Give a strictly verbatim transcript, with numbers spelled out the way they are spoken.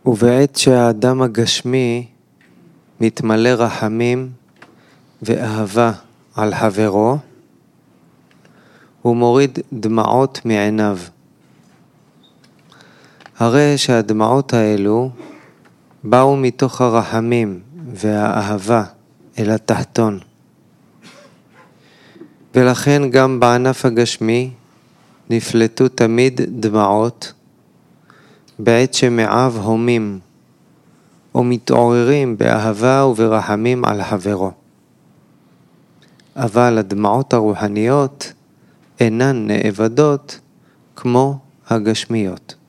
ובעת שהאדם הגשמי מתמלא רחמים ואהבה על חברו, הוא מוריד דמעות מעיניו. הרי שהדמעות האלו באו מתוך הרחמים והאהבה אל התחתון. ולכן גם בענף הגשמי נפלטו תמיד דמעות בעת שמעיו הומים או מתעוררים באהבה וברחמים על חברו. אבל הדמעות הרוחניות אינן נאבדות כמו הגשמיות.